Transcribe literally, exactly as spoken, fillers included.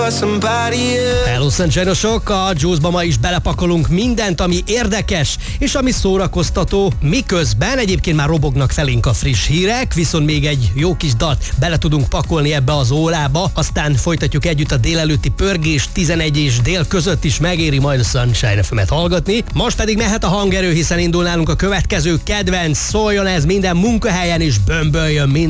Hello Sunshine-osok, a Juice-ba ma is belepakolunk mindent, ami érdekes és ami szórakoztató, miközben egyébként már robognak felénk a friss hírek, viszont még egy jó kis dalt bele tudunk pakolni ebbe az órába, aztán folytatjuk együtt a délelőtti pörgés, tizenegy és dél között is megéri majd a Sunshine ef emet hallgatni. Most pedig mehet a hangerő, hiszen indul nálunk a következő kedvenc, szóljon ez minden munkahelyen és bömböljön minden.